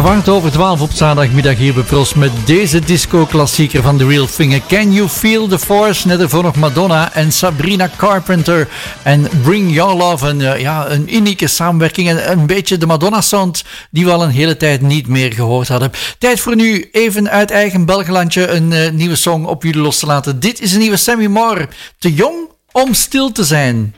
Kwart over 12 op zaterdagmiddag hier bij Pros met deze disco-klassieker van The Real Thing. Can You Feel the Force? Net ervoor nog Madonna en Sabrina Carpenter en Bring Your Love. Een unieke samenwerking en een beetje de Madonna-sound die we al een hele tijd niet meer gehoord hadden. Tijd voor nu even uit eigen Belgelandje een nieuwe song op jullie los te laten. Dit is een nieuwe Sammy Moore. Te jong om stil te zijn.